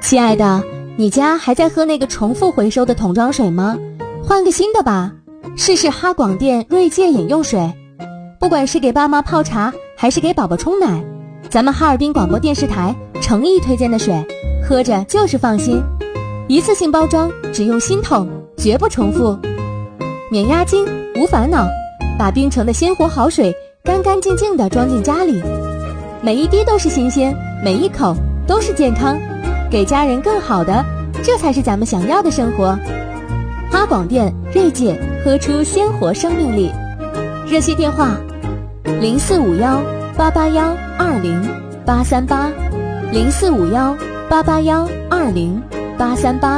亲爱的，你家还在喝那个重复回收的桶装水吗？换个新的吧，试试哈广电锐界饮用水。不管是给爸妈泡茶，还是给宝宝冲奶，咱们哈尔滨广播电视台诚意推荐的水，喝着就是放心。一次性包装，只用新桶，绝不重复，免押金，无烦恼，把冰城的鲜活好水干干净净地装进家里，每一滴都是新鲜，每一口都是健康，给家人更好的，这才是咱们想要的生活。哈广电锐界，喝出鲜活生命力。热线电话0451-881-20838，0451-881-20838。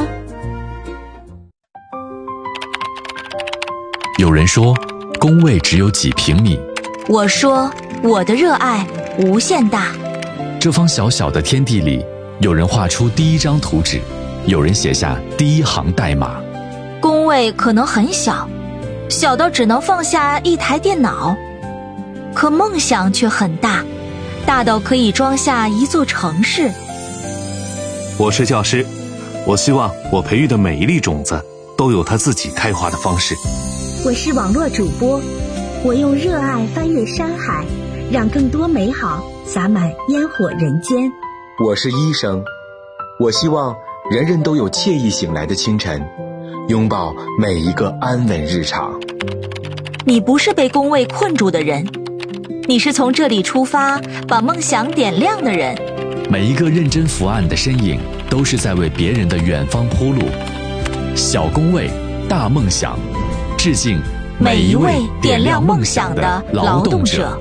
有人说工位只有几平米， 我说我的热爱无限大。 这方小小的天地里，有人画出第一张图纸，有人写下第一行代码。 工位可能很小，小到只能放下一台电脑，可梦想却很大，大到可以装下一座城市。 我是教师，我希望我培育的每一粒种子都有它自己开花的方式。 我是网络主播，我用热爱翻越山海，让更多美好洒满烟火人间。 我是医生，我希望人人都有惬意醒来的清晨，拥抱每一个安稳日常。 你不是被工位困住的人，你是从这里出发把梦想点亮的人。 每一个认真伏案的身影，都是在为别人的远方铺路。小工位，大梦想，致敬每一位点亮梦想的劳动者。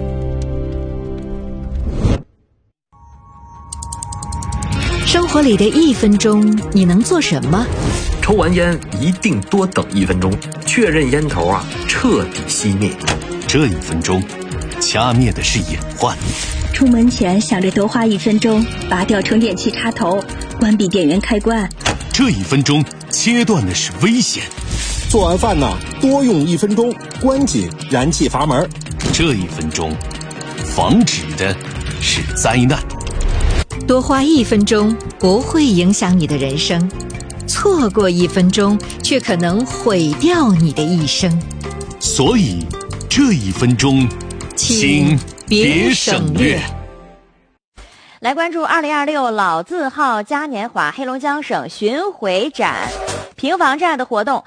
生活里的1分钟，你能做什么？ 抽完烟一定多等1分钟，确认烟头彻底熄灭。 这1分钟，掐灭的是隐患。 出门前想着多花1分钟，拔掉充电器插头，关闭电源开关。 这1分钟，切断的是危险。 做完饭多用1分钟，关紧燃气阀门。 这1分钟，防止的是灾难。 多花1分钟不会影响你的人生，错过1分钟却可能毁掉你的一生。 所以这1分钟，请别省略。 来关注2026老字号嘉年华黑龙江省巡回展平房站的活动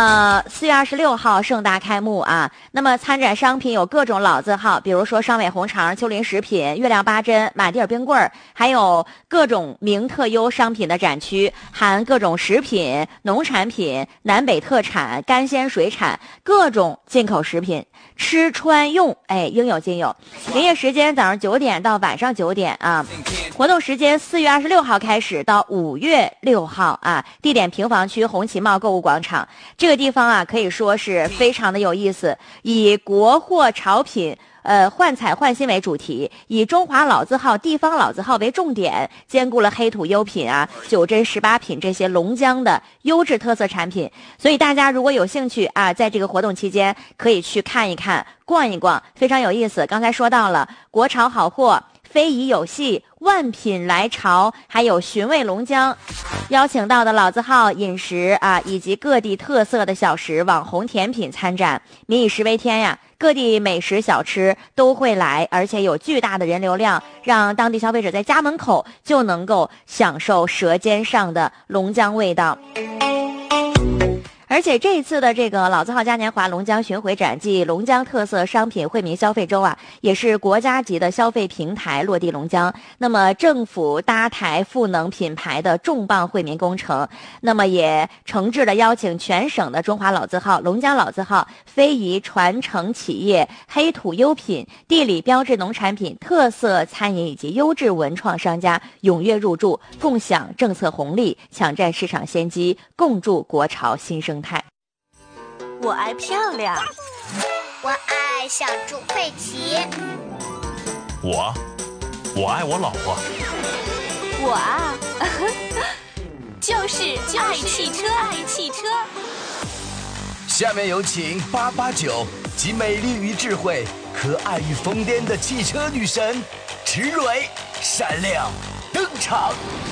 ，4月26号盛大开幕啊。那么参展商品有各种老字号，比如说双尾红肠、丘陵食品、月亮八珍、马蒂尔冰棍儿，还有各种名特优商品的展区，含各种食品、农产品、南北特产、干鲜水产，各种进口食品，吃穿用应有尽有。营业时间早上9点到晚上9点啊。活动时间4月26号开始到5月6号啊，地点平房区红旗茂购物广场。这个地方可以说是非常的有意思，以国货潮品焕彩焕新为主题，以中华老字号、地方老字号为重点，兼顾了黑土优品九珍18品这些龙江的优质特色产品。所以大家如果有兴趣在这个活动期间可以去看一看、逛一逛，非常有意思。刚才说到了国潮好货、非遗有戏、万品来潮，还有寻味龙江，邀请到的老字号饮食以及各地特色的小食、网红甜品参展，民以食为天呀。各地美食小吃都会来，而且有巨大的人流量，让当地消费者在家门口就能够享受舌尖上的龙江味道。而且这一次的这个老字号嘉年华龙江巡回展暨龙江特色商品惠民消费周也是国家级的消费平台落地龙江。那么政府搭台赋能品牌的重磅惠民工程，那么也诚挚的邀请全省的中华老字号、龙江老字号、非遗传承企业、黑土优品、地理标志农产品、特色餐饮以及优质文创商家踊跃入驻，共享政策红利，抢占市场先机，共筑国潮新生态。 我爱漂亮， 我爱小猪佩奇， 我爱我老婆， 我就是爱汽车。 下面有请889集美丽与智慧、可爱与疯癫的汽车女神池蕊闪亮登场。